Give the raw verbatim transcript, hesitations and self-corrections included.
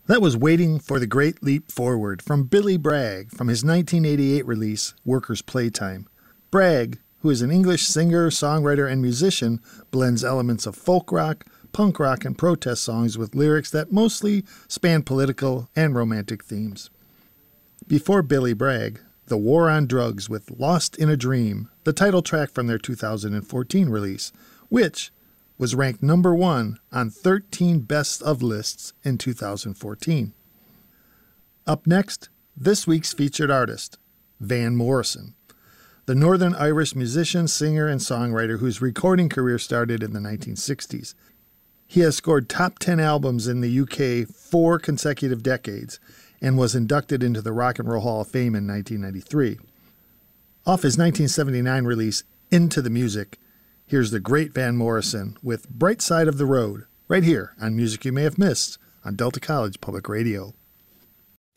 That was Waiting for the Great Leap Forward from Billy Bragg from his nineteen eighty-eight release, Workers' Playtime. Bragg, who is an English singer, songwriter, and musician, blends elements of folk rock, punk rock, and protest songs with lyrics that mostly span political and romantic themes. Before Billy Bragg, The War on Drugs with Lost in a Dream, the title track from their two thousand fourteen release, which was ranked number one on thirteen best of lists in two thousand fourteen. Up next, this week's featured artist, Van Morrison, the Northern Irish musician, singer, and songwriter whose recording career started in the nineteen sixties. He has scored top ten albums in the U K four consecutive decades and was inducted into the Rock and Roll Hall of Fame in nineteen ninety-three. Off his nineteen seventy-nine release, Into the Music, here's the great Van Morrison with Bright Side of the Road, right here on Music You May Have Missed on Delta College Public Radio.